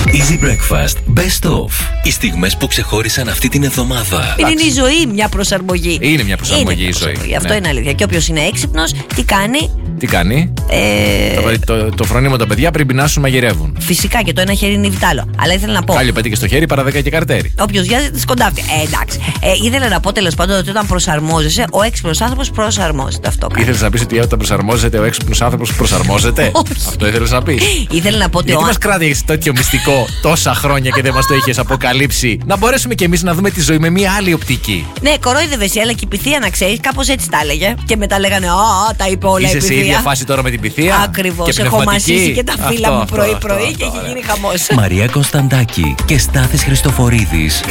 Easy Breakfast Best Of. Οι στιγμές που ξεχώρισαν αυτή την εβδομάδα. Είναι η ζωή μια προσαρμογή. Είναι μια προσαρμογή η ζωή. Αυτό είναι αλήθεια. Και όποιος είναι έξυπνος, τι κάνει? Τι κάνει? Το φρονίμο τα παιδιά πριν πεινάσουν μαγειρεύουν. Φυσικά και το ένα χέρι είναι βιτάλο. Αλλά ήθελα να πω. Κάλλιο πέτει και στο χέρι παρά 10 και καρτέρι. Όποιος βιάζεται σκοντάφτει. Εντάξει. Ήθελα να πω τέλος πάντων ότι όταν προσαρμόζεσαι, ο έξυπνος άνθρωπος προσαρμόζεται. Αυτό κάνει. Ήθελες να πεις ότι όταν προσαρμόζεται, ο έξυπνος άνθρωπος προσαρμόζεται? Αυτό ήθελες να πεις? Ήθελα να πω ότι. Γιατί μας κράτηγες τέτοιο μυστικό τόσα χρόνια και δεν μας το είχες αποκαλύψει? Να μπορέσουμε κι εμείς να δούμε τη ζωή με μια άλλη οπτική. Ναι, κορόιδευες, αλλά και η πυθία να ξέρεις, κάπως έτσι τα έλεγε. Και μετά λέγανε, τα είπε όλα η πυθία. Είσαι σε ίδια φάση τώρα με την πυθία? Ακριβώς. Έχω μασίσει και τα φύλλα μου πρωί-πρωί και έχει γίνει χαμός. Μαρία Κωνσταντάκη και Στάθης Χριστοφορίδης.